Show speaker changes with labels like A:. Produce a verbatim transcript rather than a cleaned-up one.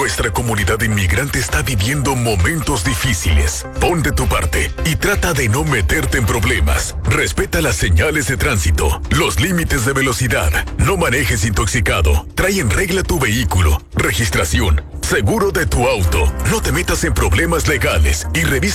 A: Nuestra comunidad inmigrante está viviendo momentos difíciles. Pon de tu parte y trata de no meterte en problemas. Respeta las señales de tránsito, los límites de velocidad. No manejes intoxicado. Trae en regla tu vehículo, registración, seguro de tu auto. No te metas en problemas legales y revisa